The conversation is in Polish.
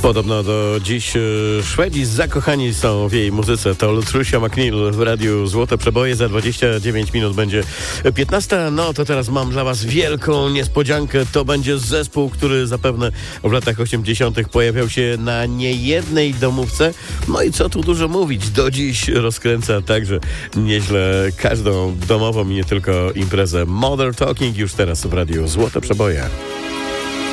Podobno do dziś Szwedzi zakochani są w jej muzyce. To Lutricia McNeil w radiu Złote Przeboje. Za 29 minut będzie 15. No to teraz mam dla was wielką niespodziankę. To będzie zespół, który zapewne w latach 80. pojawiał się na niejednej domówce. No i co tu dużo mówić, do dziś rozkręca także nieźle każdą domową i nie tylko imprezę. Mother Talking już teraz w radiu Złote Przeboje.